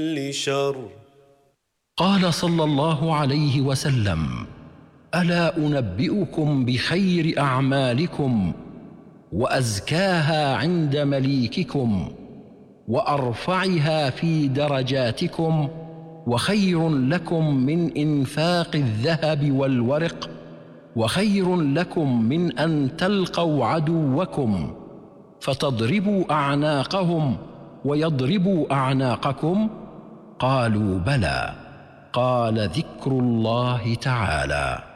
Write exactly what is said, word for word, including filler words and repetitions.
شر. قال صلى الله عليه وسلم: ألا أنبئكم بخير أعمالكم وأزكاها عند مليككم وأرفعها في درجاتكم وخير لكم من إنفاق الذهب والورق وخير لكم من أن تلقوا عدوكم فتضربوا أعناقهم ويضربوا أعناقكم؟ قالوا: بلى. قال: ذكر الله تعالى.